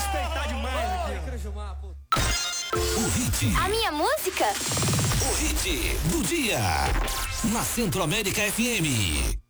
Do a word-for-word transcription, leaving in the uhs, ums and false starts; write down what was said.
respeitar demais aqui. O hit. A minha música? O hit do dia. Na Centro América F M.